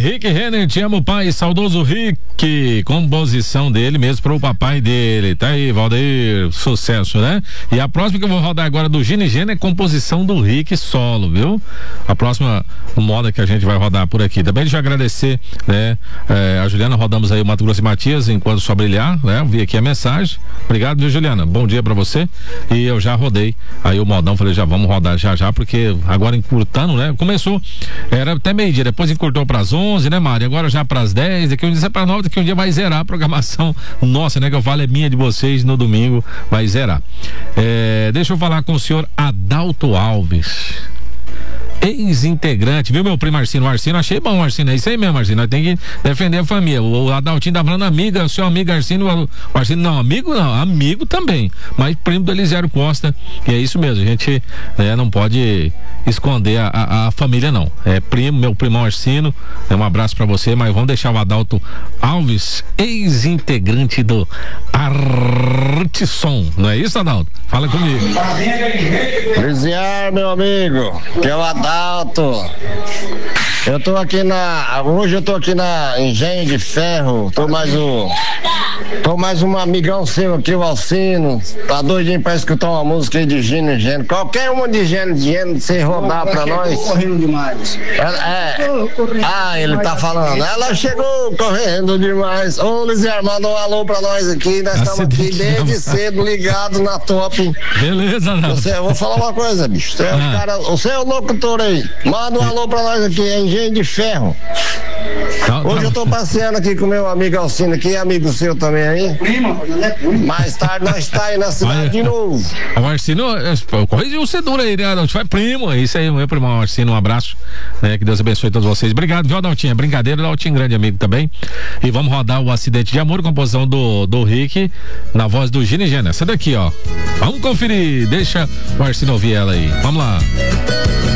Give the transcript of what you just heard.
Rick Renner, te amo, pai, saudoso Rick, composição dele mesmo pro papai dele, tá aí, Valdeir, sucesso, né? E a próxima que eu vou rodar agora do Gino e Gena é composição do Rick solo, viu? A próxima moda que a gente vai rodar por aqui. Também deixa eu agradecer, né? A Juliana, rodamos aí o Mato Grosso e Matias, Enquanto Só Brilhar, né? Eu vi aqui a mensagem, obrigado, viu, Juliana? Bom dia pra você. E eu já rodei aí o modão, falei, já vamos rodar já, porque agora encurtando, né? Começou, era até meio-dia, depois encurtou pras 11, né, Mari? Agora já pras 10, daqui um dia é pra 9, daqui um dia vai zerar a programação nossa, né? Que eu falo é minha de vocês, no domingo vai zerar. Deixa eu falar com o senhor Adalto Alves, ex-integrante, viu, meu primo Marcino? Achei bom, Marcino, é isso aí mesmo, Marcino, nós temos que defender a família. O Adaltinho tá falando amiga, o seu amigo Marcino, não, amigo também, mas primo do Elisiário Costa, e é isso mesmo, a gente não pode esconder a família, não. É primo, meu primo Marcino, um abraço pra você, mas vamos deixar o Adalto Alves, ex-integrante do Artisson, não é isso, Adalto? Fala comigo. Elisiário, meu amigo, que é o Adalto. Hoje eu tô aqui na Engenho de Ferro, tô mais um amigão seu aqui, o Alcino, tá doidinho pra escutar uma música aí de Gino e Gena, qualquer uma de Gino você rodar pra nós. Correndo demais. Ele tá falando, ela chegou correndo demais. Ô, Elisiário, manda um alô pra nós aqui, nós estamos aqui desde cedo ligados na top. Beleza, não. Eu vou falar uma coisa, bicho, você é o locutor aí, manda um alô pra nós aqui, é Engenho de Ferro. Hoje eu tô passeando aqui com meu amigo Alcino aqui, amigo seu também aí. Mais tarde nós tá aí na cidade de novo. O Marcino, corrigiu o cedura aí, né, Adaltinho? Vai primo, é isso aí, meu primo Marcino, um abraço, né? Que Deus abençoe todos vocês. Obrigado, viu, Adaltinho? Brincadeira, Adaltinho, grande amigo também. E vamos rodar o Acidente de Amor, composição do Rick, na voz do Gino e Gena. Essa daqui, ó. Vamos conferir, deixa o Marcino ouvir ela aí. Vamos lá.